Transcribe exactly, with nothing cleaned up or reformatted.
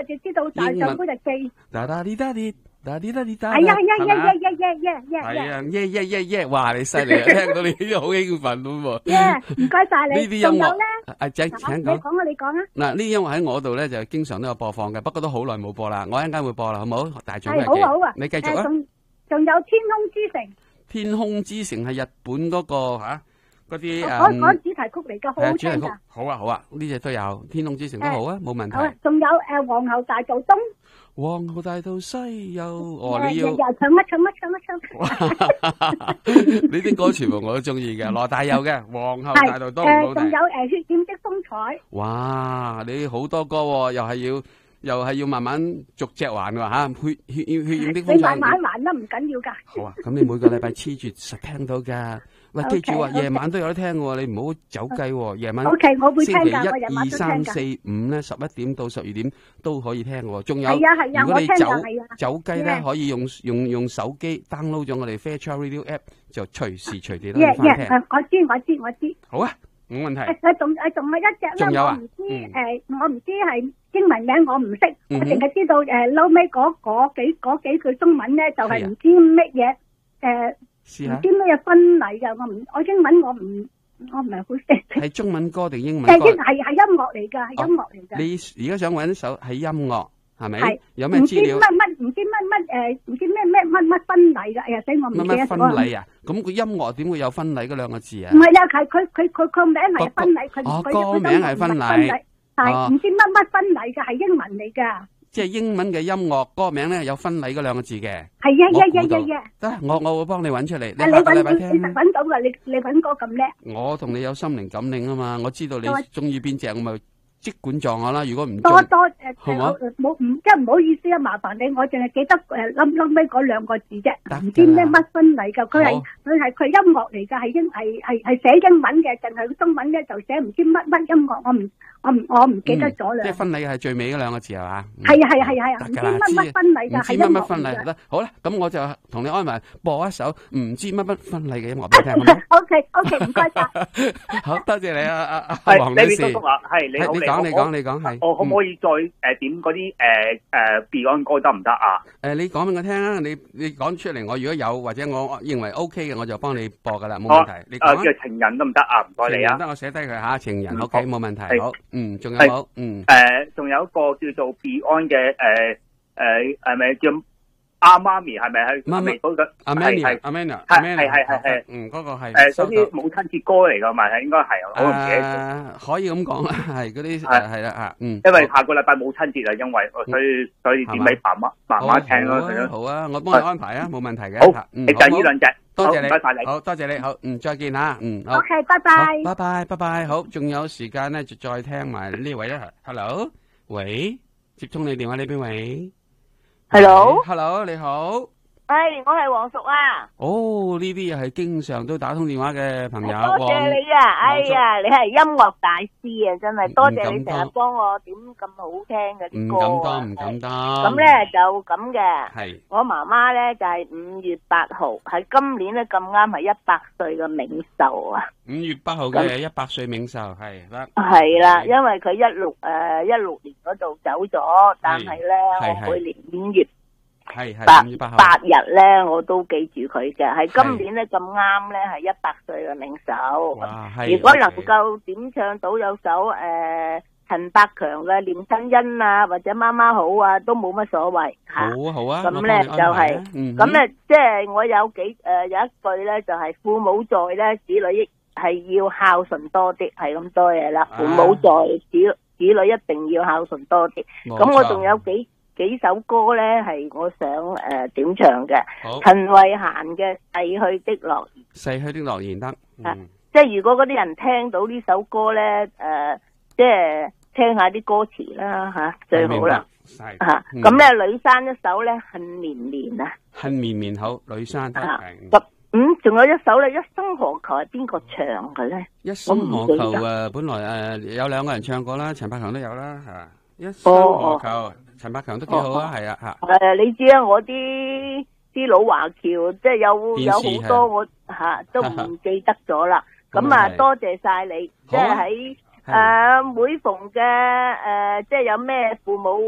就知道大丈夫就記。 哒哒哩哒哩，哒哩哒哩哒。 係啊係啊係啊係啊係啊係啊。 係啊，耶耶耶耶，哇！你犀利啊，聽到你好興奮喎。 耶，唔該晒你。 呢啲音樂仲有咧， 阿仔請講。 你講啊，你講啊。 嗱，呢啲音樂喺我度咧就經常都有播放嘅，不過都好耐冇播啦。我一陣間會播啦，好冇？大眾日記。 係好好啊。 你繼續啊。 仲仲有天空之城。 天空之城係日本嗰個吓嗰啲誒。 嗰嗰主題曲嚟㗎，好好聽㗎。 好啊好啊，呢隻都有，天空之城都好啊，冇問題。 好啊，仲有誒皇后大道東。 皇后大道西又，哦你要。 日日唱乜唱乜唱乜唱。 呢啲歌全部我都中意嘅，羅大佑嘅皇后大道東冇問題。 誒，仲有誒血染的風采。 哇，你好多歌喎，又係要又係要慢慢逐隻還喎嚇，血血血染的風采。 你慢慢還啦，唔緊要㗎。 好啊，咁你每個禮拜黐住實聽到㗎。喂，記住啊，夜晚都有得聽喎，你唔好走雞喎。夜晚 OK，我會聽㗎， 星期一、 我夜晚都聽㗎。 二、三、四、五咧，十一點到十二點都可以聽喎。仲有， 係啊係啊， 如果你走我聽㗎係啊走雞咧，可以用用用手機 download 咗我哋 Fairchild Radio App，就隨時隨地都可以翻聽。 我知我知我知。 好啊，冇問題。 誒仲誒仲有一隻咧， 仲有啊？ 我唔知誒，我唔知係英文名，我唔識，我嗯哼淨係知道誒撈尾嗰嗰幾嗰幾句中文咧，就係唔知乜嘢誒。 試下唔知咩婚禮噶，我唔，我英文我唔，我唔係好識。 係中文歌定英文歌？ 係係係音樂嚟噶，係音樂嚟噶。 你而家想揾一首係音樂係咪？ 係。 有咩資料？ 唔知乜乜，唔知乜乜誒，唔知咩咩乜乜婚禮噶，哎呀死我唔記得咗。 乜乜婚禮啊？咁個音樂點會有婚禮嗰兩個字啊？ 唔係啊，係佢佢佢個名係婚禮，佢哦佢歌名係婚禮， 係唔知乜乜婚禮噶，係英文嚟噶。 即係英文嘅音樂歌名咧有婚禮嗰兩個字嘅。 係呀呀呀呀呀！ 得，我我會幫你揾出嚟。 你下個禮拜聽。你實揾到噶，你你揾歌咁叻。 我同你有心靈感應啊嘛，我知道你中意邊隻，我咪即管撞我啦。如果唔多多誒， 好冇？ 冇唔即係唔好意思啊，麻煩你，我淨係記得誒冧冧尾嗰兩個字啫，唔知咩乜婚禮噶，佢係佢係佢音樂嚟噶，係英係係係寫英文嘅，淨係中文咧就寫唔知乜乜音樂，我唔我唔我唔記得咗啦。 即係婚禮係最尾嗰兩個字係嘛？ 係啊係啊係啊係啊，唔知乜乜婚禮噶，係音樂嚟噶。唔知乜乜婚禮得，好啦，咁我就同你安排播一首唔知乜乜婚禮嘅音樂俾你聽，好冇 ？OK OK，唔該晒。 好多謝你啊啊啊黃女女士。 係你好， 你講你講你講係。 我可唔可以再誒點嗰啲誒誒 Beyond 歌得唔得啊？ 誒，你講俾我聽啊！你你講出嚟，我如果有或者我認為 OK 嘅，我就幫你播噶啦，冇問題。你講啊。 誒，叫情人得唔得啊？唔該你啊。 得，我寫低佢吓，情人 OK，冇問題。好，嗯，仲有冇？嗯。 誒，仲有一個叫做 Beyond 嘅誒誒係咪叫阿媽咪？係咪係？媽咪嗰個阿 Mania，阿 Mania， 係係係係係。 嗯，嗰個係。 誒，嗰啲母親節歌嚟噶嘛？係應該係，我唔記得。 誒，可以咁講啦，係嗰啲係係啦吓，嗯。 因為下個禮拜母親節啊，因為所以所以點俾爸媽爸媽聽咯。 好啊，我幫你安排啊，冇問題嘅。 好，你就呢兩隻。 多謝你， 唔該晒你。 好多謝你，好，嗯，再見吓，嗯。 OK，拜拜。 拜拜，拜拜，好，仲有時間咧，就再聽埋呢位啦。Hello，喂，接通你電話呢邊位 ？Hello，Hello， 你好。 係，我係黃淑啊。 哦，呢啲又係經常都打通電話嘅朋友。 多謝你啊！哎呀，你係音樂大師啊，真係多謝你成日幫我點咁好聽嘅啲歌。 唔敢當，唔敢當。 咁咧就咁嘅。 係。 我媽媽咧就係五月八號，係今年咧咁啱係一百歲嘅冥壽啊。 五月八號嘅一百歲冥壽係啦。 係啦，因為佢一六誒一六年嗰度走咗，但係咧我每年五月。 係係八五月八號八日咧，我都記住佢嘅。係今年咧咁啱咧，係一百歲嘅冥壽。 哇，係。 如果能夠點唱到有首誒陳百強嘅《念親恩》啊，或者媽媽好啊，都冇乜所謂吓。 好啊好啊。 咁咧就係，咁咧即係我有幾誒有一句咧，就係父母在咧，子女係要孝順多啲，係咁多嘢啦。父母在，子子女一定要孝順多啲。咁我仲有幾。幾首歌咧係我想誒點唱嘅，陳慧嫻嘅《逝去的諾言》。 逝去的諾言得， 啊，即係如果嗰啲人聽到呢首歌咧，誒，即係聽下啲歌詞啦吓，最好啦。吓，咁咧呂珊一首咧《恨綿綿》啊， 恨綿綿好，呂珊得。 咁嗯，仲有一首咧《一生何求》係邊個唱嘅咧？ 一生何求誒，本來誒有兩個人唱過啦，陳百強都有啦吓。一生何求。陳百強都幾好啊，係啊吓。 誒，你知啊，我啲啲老華僑，即係有有好多我吓都唔記得咗啦。咁啊，多謝晒你，即係喺誒每逢嘅誒，即係有咩父母。